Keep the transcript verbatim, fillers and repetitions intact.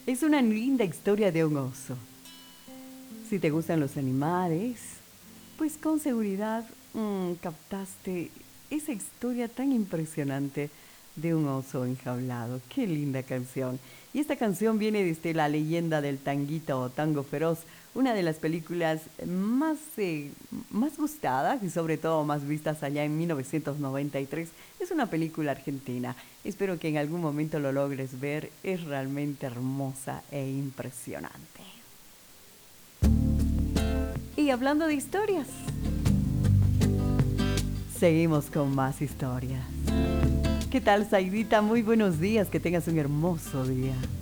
Es una linda historia de un oso. Si te gustan los animales, pues con seguridad mm, captaste esa historia tan impresionante de un oso enjaulado. Qué linda canción. Y esta canción viene desde La leyenda del tanguito o Tango Feroz, una de las películas más, eh, más gustadas y sobre todo más vistas allá en mil novecientos noventa y tres. Es una película argentina. Espero que en algún momento lo logres ver. Es realmente hermosa e impresionante. Y hablando de historias, seguimos con más historias. ¿Qué tal, Zaidita? Muy buenos días, que tengas un hermoso día.